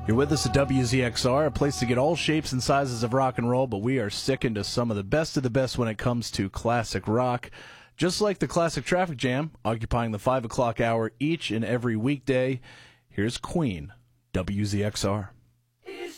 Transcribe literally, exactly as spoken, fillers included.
You're with us at W Z X R, a place to get all shapes and sizes of rock and roll, but we are sticking to some of the best of the best when it comes to classic rock. Just like the Classic Traffic Jam, occupying the five o'clock hour each and every weekday, here's Queen, W Z X R.